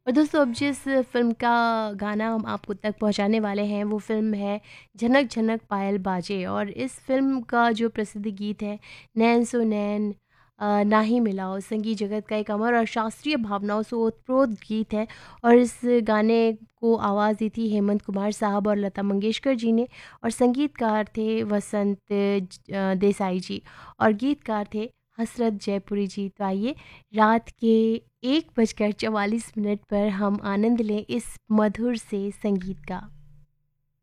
और दोस्तों अब जिस फ़िल्म का गाना हम आपको तक पहुँचाने वाले हैं वो फ़िल्म है झनक झनक पायल बाजे। और इस फ़िल्म का जो प्रसिद्ध गीत है नैन सो नैन ना ही मिलाओ, संगीत जगत का एक अमर और शास्त्रीय भावनाओं से ओतप्रोत गीत है। और इस गाने को आवाज़ दी थी हेमंत कुमार साहब और लता मंगेशकर जी ने। और संगीतकार थे वसंत देसाई जी। और गीतकार थे हसरत जयपुरी जी। तो आइए रात के 1 बजकर 44 मिनट पर हम आनंद लें इस मधुर से संगीत का।